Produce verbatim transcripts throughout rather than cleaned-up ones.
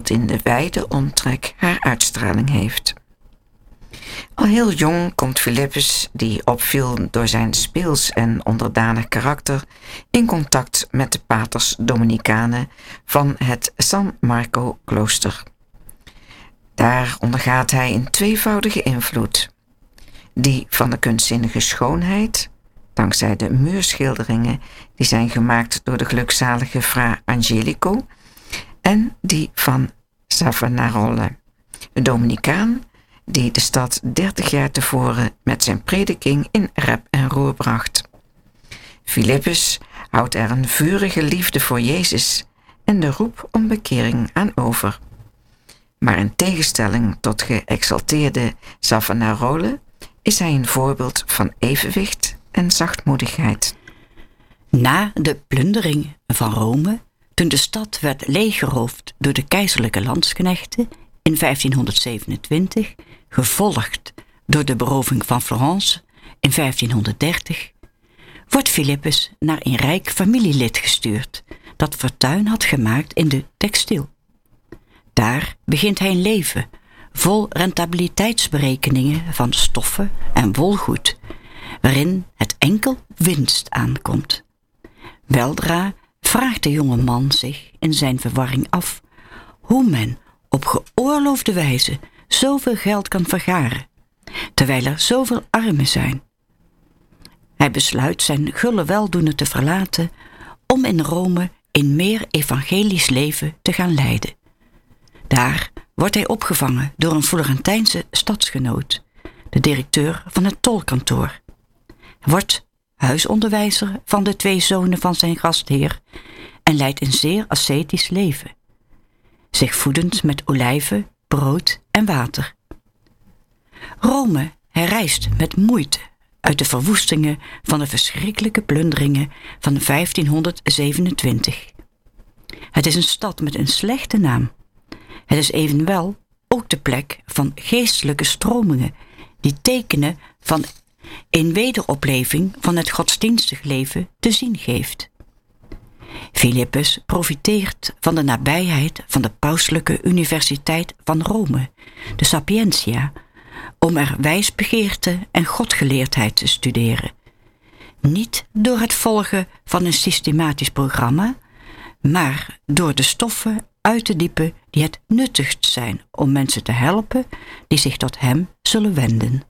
tot in de wijde omtrek haar uitstraling heeft. Al heel jong komt Filippus, die opviel door zijn speels en onderdanig karakter, in contact met de paters Dominicanen van het San Marco klooster. Daar ondergaat hij een tweevoudige invloed. Die van de kunstzinnige schoonheid, dankzij de muurschilderingen die zijn gemaakt door de gelukzalige Fra Angelico, en die van Savonarola, een Dominicaan die de stad dertig jaar tevoren met zijn prediking in rep en roer bracht. Filippus houdt er een vurige liefde voor Jezus en de roep om bekering aan over. Maar in tegenstelling tot geëxalteerde Savonarola is hij een voorbeeld van evenwicht en zachtmoedigheid. Na de plundering van Rome, toen de stad werd leeggeroofd door de keizerlijke landsknechten in vijftienhonderdzevenentwintig, gevolgd door de beroving van Florence in vijftienhonderddertig, wordt Filippus naar een rijk familielid gestuurd dat fortuin had gemaakt in de textiel. Daar begint hij een leven vol rentabiliteitsberekeningen van stoffen en wolgoed, waarin het enkel winst aankomt. Weldra vraagt de jonge man zich in zijn verwarring af hoe men op geoorloofde wijze zoveel geld kan vergaren, terwijl er zoveel armen zijn. Hij besluit zijn gulle weldoener te verlaten om in Rome een meer evangelisch leven te gaan leiden. Daar wordt hij opgevangen door een Florentijnse stadsgenoot, de directeur van het tolkantoor. Hij wordt huisonderwijzer van de twee zonen van zijn gastheer en leidt een zeer ascetisch leven, zich voedend met olijven, brood en water. Rome herrijst met moeite uit de verwoestingen van de verschrikkelijke plunderingen van vijftienhonderdzevenentwintig. Het is een stad met een slechte naam. Het is evenwel ook de plek van geestelijke stromingen die tekenen van een wederopleving van het godsdienstig leven te zien geeft. Filippus profiteert van de nabijheid van de pauselijke Universiteit van Rome, de Sapientia, om er wijsbegeerte en godgeleerdheid te studeren. Niet door het volgen van een systematisch programma, maar door de stoffen uit te diepen die het nuttigst zijn om mensen te helpen die zich tot hem zullen wenden.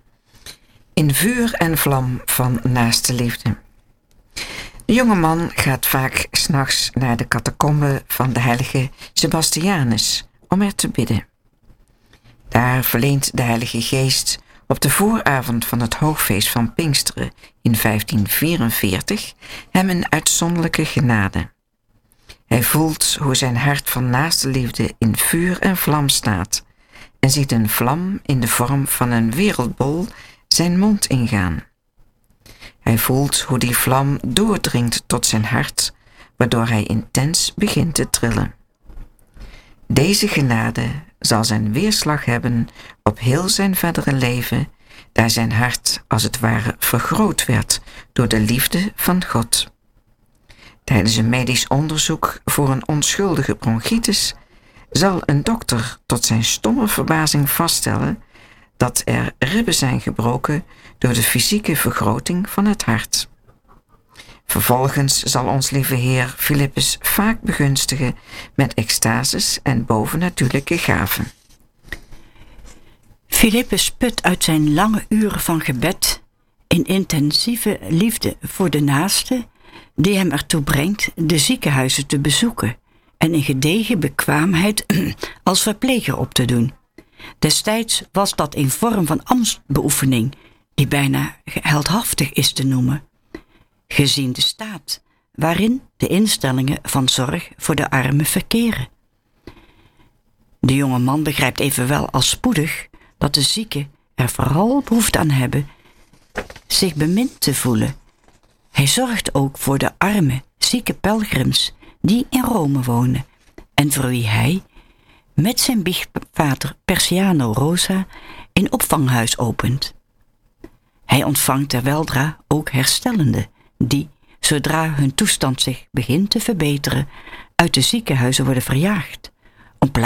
In vuur en vlam van naaste liefde. De jonge man gaat vaak 's nachts naar de catacombe van de heilige Sebastianus om er te bidden. Daar verleent de Heilige Geest op de vooravond van het hoogfeest van Pinksteren in vijftien vierenveertig hem een uitzonderlijke genade. Hij voelt hoe zijn hart van naaste liefde in vuur en vlam staat en ziet een vlam in de vorm van een wereldbol zijn mond ingaan. Hij voelt hoe die vlam doordringt tot zijn hart, waardoor hij intens begint te trillen. Deze genade zal zijn weerslag hebben op heel zijn verdere leven, daar zijn hart als het ware vergroot werd door de liefde van God. Tijdens een medisch onderzoek voor een onschuldige bronchitis zal een dokter tot zijn stomme verbazing vaststellen dat er ribben zijn gebroken door de fysieke vergroting van het hart. Vervolgens zal ons lieve Heer Filippus vaak begunstigen met extases en bovennatuurlijke gaven. Filippus put uit zijn lange uren van gebed een intensieve liefde voor de naaste die hem ertoe brengt de ziekenhuizen te bezoeken en een gedegen bekwaamheid als verpleger op te doen. Destijds was dat een vorm van ambtsbeoefening die bijna heldhaftig is te noemen, gezien de staat waarin de instellingen van zorg voor de armen verkeren. De jonge man begrijpt evenwel al spoedig dat de zieken er vooral behoefte aan hebben zich bemind te voelen. Hij zorgt ook voor de arme, zieke pelgrims die in Rome wonen en voor wie hij met zijn biechtvader Persiano Rosa een opvanghuis opent. Hij ontvangt er weldra ook herstellenden die, zodra hun toestand zich begint te verbeteren, uit de ziekenhuizen worden verjaagd